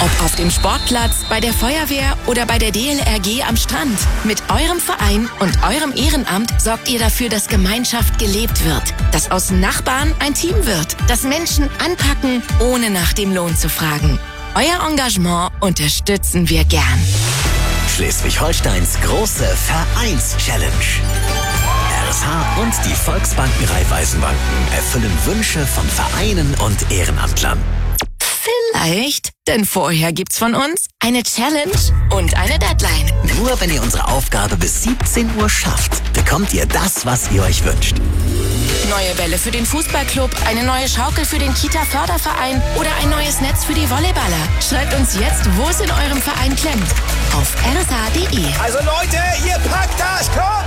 Ob auf dem Sportplatz, bei der Feuerwehr oder bei der DLRG am Strand. Mit eurem Verein und eurem Ehrenamt sorgt ihr dafür, dass Gemeinschaft gelebt wird. Dass aus Nachbarn ein Team wird. Dass Menschen anpacken, ohne nach dem Lohn zu fragen. Euer Engagement unterstützen wir gern. Schleswig-Holsteins große Vereins-Challenge. RSH und die Volksbanken Raiffeisenbanken erfüllen Wünsche von Vereinen und Ehrenamtlern. Vielleicht, denn vorher gibt's von uns eine Challenge und eine Deadline. Nur wenn ihr unsere Aufgabe bis 17 Uhr schafft, bekommt ihr das, was ihr euch wünscht. Neue Bälle für den Fußballclub, eine neue Schaukel für den Kita-Förderverein oder ein neues Netz für die Volleyballer. Schreibt uns jetzt, wo es in eurem Verein klemmt. Auf rsh.de. Also Leute, ihr packt das, komm!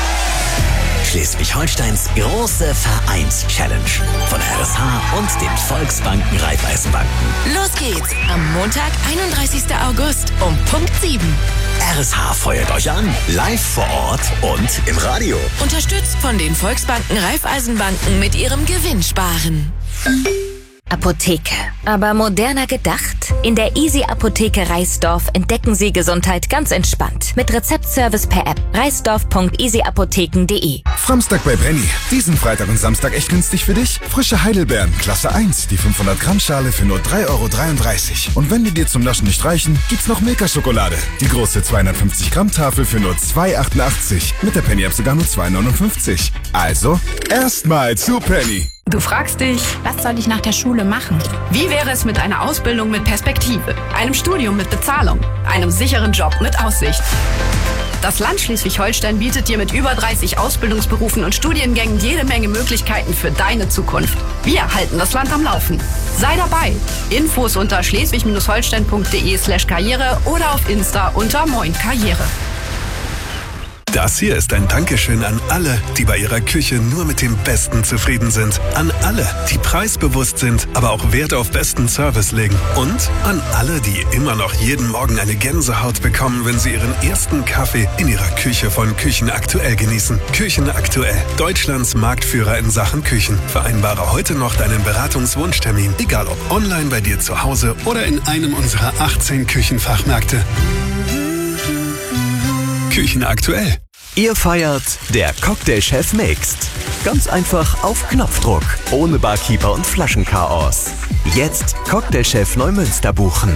Schleswig-Holsteins große Vereins-Challenge von RSH und den Volksbanken Raiffeisenbanken. Los geht's am Montag, 31. August um Punkt 7. RSH feuert euch an, live vor Ort und im Radio. Unterstützt von den Volksbanken Raiffeisenbanken mit ihrem Gewinnsparen. Apotheke. Aber moderner gedacht? In der Easy-Apotheke Reisdorf entdecken Sie Gesundheit ganz entspannt. Mit Rezeptservice per App. reisdorf.easyapotheken.de. Framstag bei Penny. Diesen Freitag und Samstag echt günstig für dich? Frische Heidelbeeren, Klasse 1, die 500 Gramm Schale für nur 3,33 €. Und wenn die dir zum Naschen nicht reichen, gibt's noch Milka-Schokolade. Die große 250 Gramm Tafel für nur 2,88. Mit der Penny-App sogar nur 2,59. Also, erstmal zu Penny. Du fragst dich, was soll ich nach der Schule machen? Wie wäre es mit einer Ausbildung mit Perspektive, einem Studium mit Bezahlung, einem sicheren Job mit Aussicht? Das Land Schleswig-Holstein bietet dir mit über 30 Ausbildungsberufen und Studiengängen jede Menge Möglichkeiten für deine Zukunft. Wir halten das Land am Laufen. Sei dabei. Infos unter schleswig-holstein.de/karriere oder auf Insta unter Moin Karriere. Das hier ist ein Dankeschön an alle, die bei ihrer Küche nur mit dem Besten zufrieden sind. An alle, die preisbewusst sind, aber auch Wert auf besten Service legen. Und an alle, die immer noch jeden Morgen eine Gänsehaut bekommen, wenn sie ihren ersten Kaffee in ihrer Küche von Küchen Aktuell genießen. Küchen Aktuell, Deutschlands Marktführer in Sachen Küchen. Vereinbare heute noch deinen Beratungswunschtermin, egal ob online bei dir zu Hause oder in einem unserer 18 Küchenfachmärkte. Küchen Aktuell. Ihr feiert, der Cocktailchef mixt. Ganz einfach auf Knopfdruck, ohne Barkeeper und Flaschenchaos. Jetzt Cocktailchef Neumünster buchen.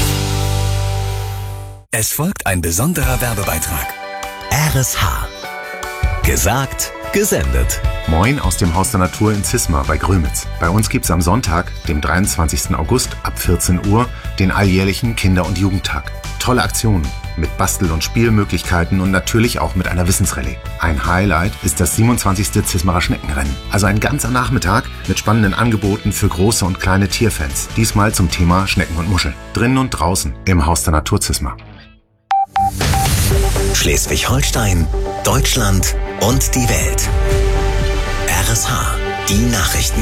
Es folgt ein besonderer Werbebeitrag. RSH. Gesagt, gesendet. Moin aus dem Haus der Natur in Zismar bei Grömitz. Bei uns gibt's am Sonntag, dem 23. August ab 14 Uhr, den alljährlichen Kinder- und Jugendtag. Tolle Aktionen mit Bastel- und Spielmöglichkeiten und natürlich auch mit einer Wissensrallye. Ein Highlight ist das 27. Zismarer Schneckenrennen. Also ein ganzer Nachmittag mit spannenden Angeboten für große und kleine Tierfans. Diesmal zum Thema Schnecken und Muscheln. Drinnen und draußen im Haus der Natur Zismar. Schleswig-Holstein, Deutschland und die Welt. RSH, die Nachrichten.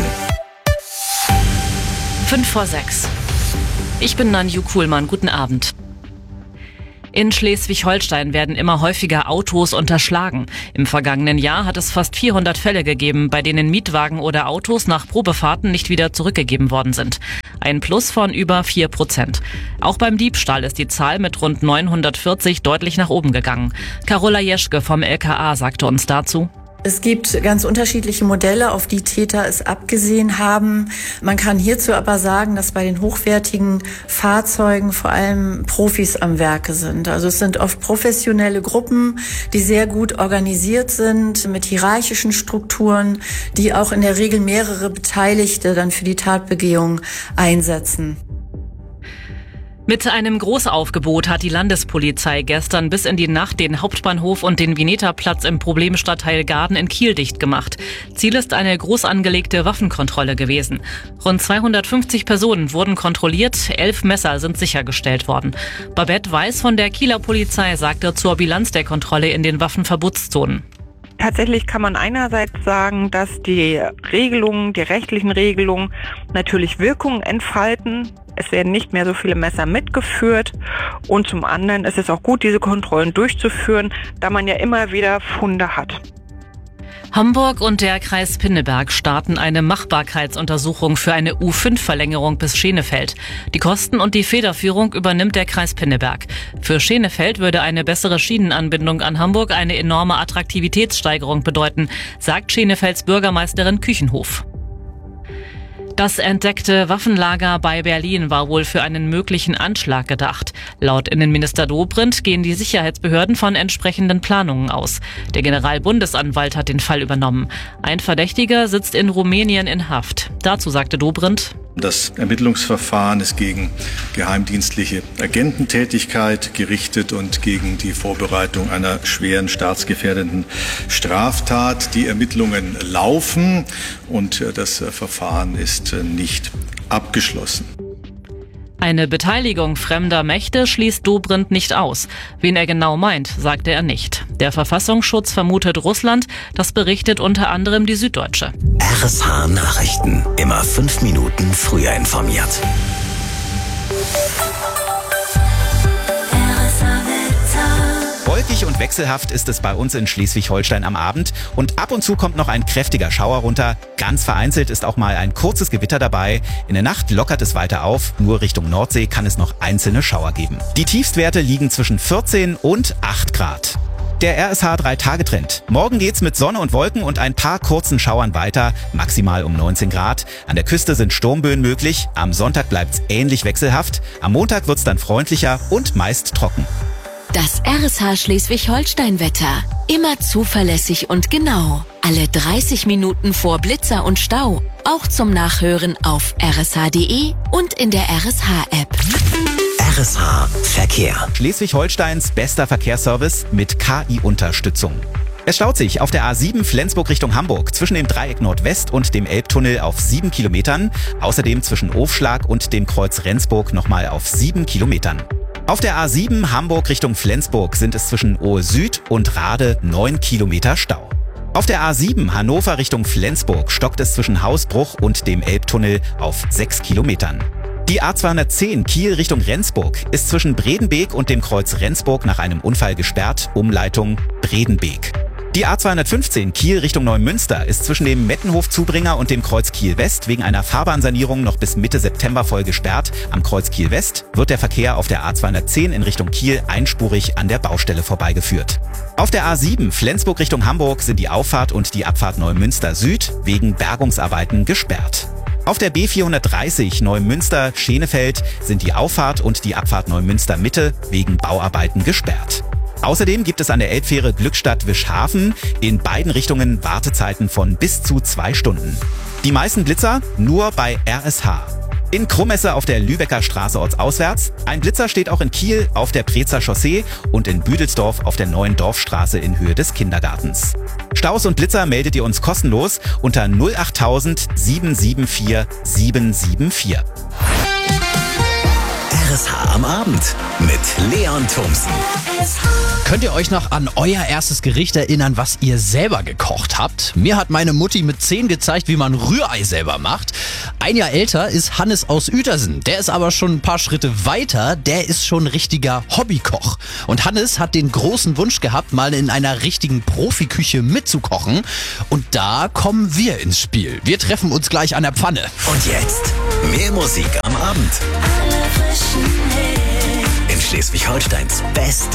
5:06. Ich bin Nanju Kuhlmann. Guten Abend. In Schleswig-Holstein werden immer häufiger Autos unterschlagen. Im vergangenen Jahr hat es fast 400 Fälle gegeben, bei denen Mietwagen oder Autos nach Probefahrten nicht wieder zurückgegeben worden sind. Ein Plus von über 4%. Auch beim Diebstahl ist die Zahl mit rund 940 deutlich nach oben gegangen. Carola Jeschke vom LKA sagte uns dazu: Es gibt ganz unterschiedliche Modelle, auf die Täter es abgesehen haben. Man kann hierzu aber sagen, dass bei den hochwertigen Fahrzeugen vor allem Profis am Werke sind. Also es sind oft professionelle Gruppen, die sehr gut organisiert sind, mit hierarchischen Strukturen, die auch in der Regel mehrere Beteiligte dann für die Tatbegehung einsetzen. Mit einem Großaufgebot hat die Landespolizei gestern bis in die Nacht den Hauptbahnhof und den Vineta-Platz im Problemstadtteil Gaden in Kiel dicht gemacht. Ziel ist eine groß angelegte Waffenkontrolle gewesen. Rund 250 Personen wurden kontrolliert, 11 Messer sind sichergestellt worden. Babette Weiß von der Kieler Polizei sagte zur Bilanz der Kontrolle in den Waffenverbotszonen: Tatsächlich kann man einerseits sagen, dass die Regelungen, die rechtlichen Regelungen natürlich Wirkung entfalten. Es werden nicht mehr so viele Messer mitgeführt und zum anderen ist es auch gut, diese Kontrollen durchzuführen, da man ja immer wieder Funde hat. Hamburg und der Kreis Pinneberg starten eine Machbarkeitsuntersuchung für eine U5-Verlängerung bis Schenefeld. Die Kosten und die Federführung übernimmt der Kreis Pinneberg. Für Schenefeld würde eine bessere Schienenanbindung an Hamburg eine enorme Attraktivitätssteigerung bedeuten, sagt Schenefelds Bürgermeisterin Küchenhof. Das entdeckte Waffenlager bei Berlin war wohl für einen möglichen Anschlag gedacht. Laut Innenminister Dobrindt gehen die Sicherheitsbehörden von entsprechenden Planungen aus. Der Generalbundesanwalt hat den Fall übernommen. Ein Verdächtiger sitzt in Rumänien in Haft. Dazu sagte Dobrindt: Das Ermittlungsverfahren ist gegen geheimdienstliche Agententätigkeit gerichtet und gegen die Vorbereitung einer schweren staatsgefährdenden Straftat. Die Ermittlungen laufen und das Verfahren ist nicht abgeschlossen. Eine Beteiligung fremder Mächte schließt Dobrindt nicht aus. Wen er genau meint, sagte er nicht. Der Verfassungsschutz vermutet Russland, das berichtet unter anderem die Süddeutsche. RSH Nachrichten. Immer 5 Minuten früher informiert. Wolkig und wechselhaft ist es bei uns in Schleswig-Holstein am Abend und ab und zu kommt noch ein kräftiger Schauer runter. Ganz vereinzelt ist auch mal ein kurzes Gewitter dabei. In der Nacht lockert es weiter auf, nur Richtung Nordsee kann es noch einzelne Schauer geben. Die Tiefstwerte liegen zwischen 14 und 8 Grad. Der RSH 3-Tage-Trend. Morgen geht's mit Sonne und Wolken und ein paar kurzen Schauern weiter, maximal um 19 Grad. An der Küste sind Sturmböen möglich, am Sonntag bleibt's ähnlich wechselhaft, am Montag wird's dann freundlicher und meist trocken. Das RSH Schleswig-Holstein-Wetter. Immer zuverlässig und genau. Alle 30 Minuten vor Blitzer und Stau. Auch zum Nachhören auf rsh.de und in der RSH-App. RSH Verkehr. Schleswig-Holsteins bester Verkehrsservice mit KI-Unterstützung. Es staut sich auf der A7 Flensburg Richtung Hamburg zwischen dem Dreieck Nordwest und dem Elbtunnel auf 7 Kilometern. Außerdem zwischen Ofschlag und dem Kreuz Rendsburg nochmal auf 7 Kilometern. Auf der A7 Hamburg Richtung Flensburg sind es zwischen Ohe Süd und Rade 9 Kilometer Stau. Auf der A7 Hannover Richtung Flensburg stockt es zwischen Hausbruch und dem Elbtunnel auf 6 Kilometern. Die A210 Kiel Richtung Rendsburg ist zwischen Bredenbeek und dem Kreuz Rendsburg nach einem Unfall gesperrt, Umleitung Bredenbeek. Die A215 Kiel Richtung Neumünster ist zwischen dem Mettenhof-Zubringer und dem Kreuz Kiel-West wegen einer Fahrbahnsanierung noch bis Mitte September voll gesperrt. Am Kreuz Kiel-West wird der Verkehr auf der A210 in Richtung Kiel einspurig an der Baustelle vorbeigeführt. Auf der A7 Flensburg Richtung Hamburg sind die Auffahrt und die Abfahrt Neumünster Süd wegen Bergungsarbeiten gesperrt. Auf der B430 Neumünster-Schenefeld sind die Auffahrt und die Abfahrt Neumünster Mitte wegen Bauarbeiten gesperrt. Außerdem gibt es an der Elbfähre Glückstadt-Wischhafen in beiden Richtungen Wartezeiten von bis zu 2 Stunden. Die meisten Blitzer nur bei RSH. In Krummesse auf der Lübecker Straße ortsauswärts. Ein Blitzer steht auch in Kiel auf der Preetzer Chaussee und in Büdelsdorf auf der neuen Dorfstraße in Höhe des Kindergartens. Staus und Blitzer meldet ihr uns kostenlos unter 08000 774 774. RSH am Abend mit Leon Thomsen. Könnt ihr euch noch an euer erstes Gericht erinnern, was ihr selber gekocht habt? Mir hat meine Mutti mit 10 gezeigt, wie man Rührei selber macht. Ein Jahr älter ist Hannes aus Uetersen. Der ist aber schon ein paar Schritte weiter. Der ist schon richtiger Hobbykoch. Und Hannes hat den großen Wunsch gehabt, mal in einer richtigen Profiküche mitzukochen. Und da kommen wir ins Spiel. Wir treffen uns gleich an der Pfanne. Und jetzt mehr Musik am Abend. In Schleswig-Holsteins beste